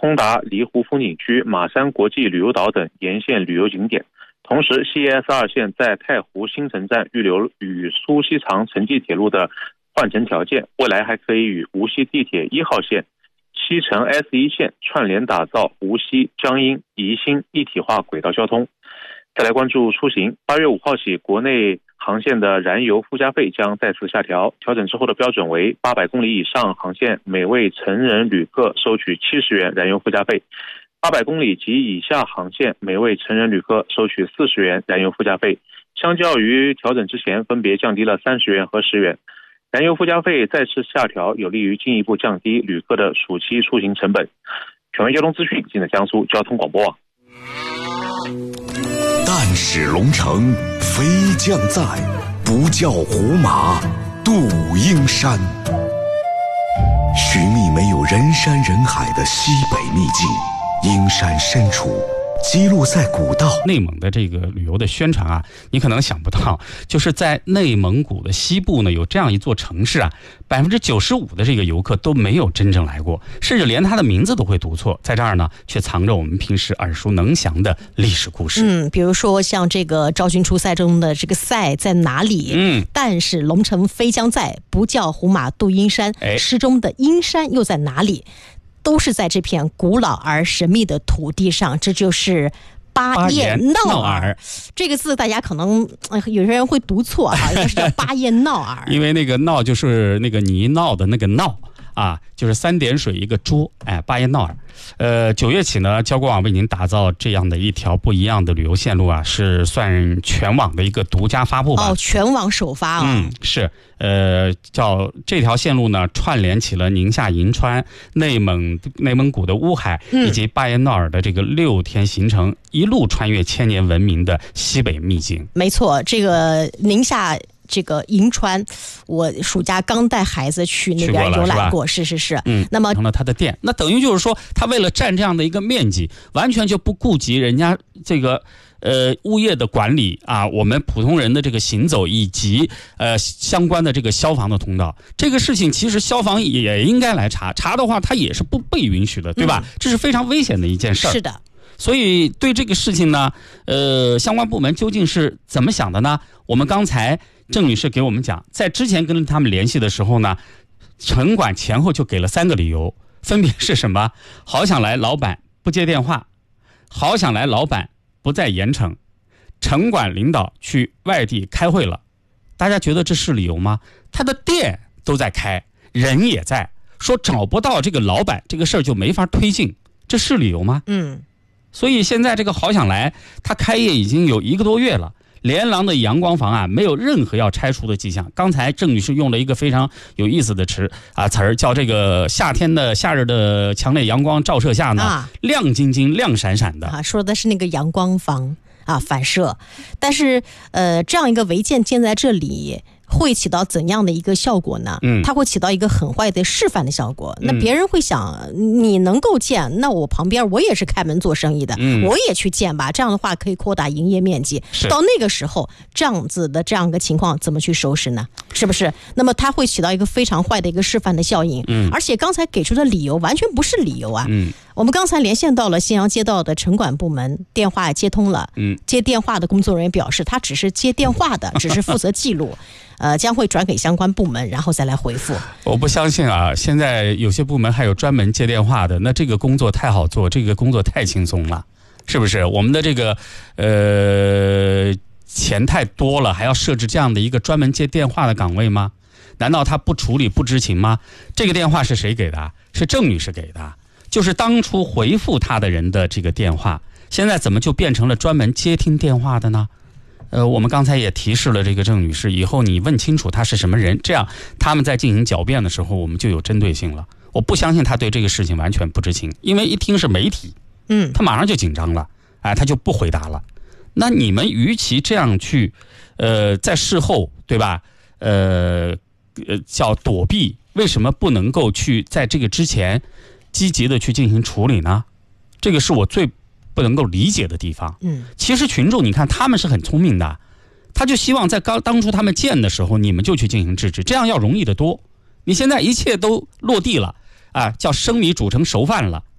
通达离湖风景区、马山国际旅游岛等沿线旅游景点。同时 CES2 线在太湖新城站预留与苏锡常城际铁路的换乘条件，未来还可以与无锡地铁1号线、西城 S1 线串联，打造无锡、江阴、宜兴一体化轨道交通。再来关注出行，8月5号起，国内航线的燃油附加费将再次下调，调整之后的标准为800公里以上航线每位成人旅客收取70元燃油附加费，800公里及以下航线每位成人旅客收取40元燃油附加费，相较于调整之前分别降低了30元和10元。燃油附加费再次下调，有利于进一步降低旅客的暑期出行成本。权威交通资讯尽在江苏交通广播网。 但使龙城飞将在，不教胡马度阴山。寻觅没有人山人海的西北秘境，阴山深处记录在古道。 内蒙的这个旅游的宣传啊，你可能想不到，就是在内蒙古的西部呢，有这样一座城市啊，95%的这个游客都没有真正来过，甚至连它的名字都会读错。在这儿呢，却藏着我们平时耳熟能详的历史故事。 比如说像这个昭君出塞中的这个塞在哪里？但是龙城飞将在，不教胡马度阴山。诗中的阴山又在哪里？都是在这片古老而神秘的土地上，这就是巴彦淖尔。这个字大家可能有些人会读错啊，应该是叫巴彦淖尔。 因为那个淖就是那个泥淖的那个淖啊，就是3点水一个桌，巴彦淖尔。9月起呢，交广网为您打造这样的一条不一样的旅游线路啊，是算全网的一个独家发布吧？ 全网首发啊！ 是。叫这条线路呢，串联起了宁夏银川、内蒙古的乌海以及巴彦淖尔的这个6天行程，一路穿越千年文明的西北秘境。 没错，这个宁夏这个银川，我暑假刚带孩子去那边游览过，是。那么成了他的店，那等于就是说，他为了占这样的一个面积，完全就不顾及人家这个物业的管理啊，我们普通人的这个行走以及相关的这个消防的通道，这个事情其实消防也应该来查的话，它也是不被允许的，对吧？这是非常危险的一件事儿。 是的。 所以对这个事情呢，相关部门究竟是怎么想的呢？我们刚才郑女士给我们讲，在之前跟他们联系的时候呢，城管前后就给了3个理由，分别是什么？好想来老板不接电话，好想来老板不在盐城，城管领导去外地开会了。大家觉得这是理由吗？他的店都在开，人也在，说找不到这个老板，这个事儿就没法推进，这是理由吗？所以现在这个好想来，他开业已经有1个多月了，连廊的阳光房啊，没有任何要拆除的迹象。刚才郑女士用了一个非常有意思的词儿，叫这个夏日的强烈阳光照射下呢，亮晶晶、亮闪闪的说的是那个阳光房反射。但是这样一个违建建在这里，会起到怎样的一个效果呢？它会起到一个很坏的示范的效果。那别人会想，你能够建，那我旁边我也是开门做生意的，我也去建吧。这样的话可以扩大营业面积。到那个时候，这样一个情况怎么去收拾呢？是不是？那么它会起到一个非常坏的一个示范的效应。而且刚才给出的理由完全不是理由啊。我们刚才连线到了信阳街道的城管部门，电话接通了。接电话的工作人员表示，他只是接电话的，只是负责记录。将会转给相关部门，然后再来回复。 我不相信啊！现在有些部门还有专门接电话的，那这个工作太好做，这个工作太轻松了，是不是？我们的这个钱太多了，还要设置这样的一个专门接电话的岗位吗？难道他不处理不知情吗？这个电话是谁给的？是郑女士给的，就是当初回复他的人的这个电话，现在怎么就变成了专门接听电话的呢？我们刚才也提示了这个郑女士，以后你问清楚她是什么人，这样他们在进行狡辩的时候，我们就有针对性了。我不相信她对这个事情完全不知情，因为一听是媒体，她马上就紧张了，她就不回答了。那你们与其这样去，在事后，对吧？叫躲避，为什么不能够去在这个之前积极的去进行处理呢？这个是我最不能够理解的地方。其实群众你看他们是很聪明的，他就希望在当初他们建的时候你们就去进行制止，这样要容易得多。你现在一切都落地了叫生米煮成熟饭了，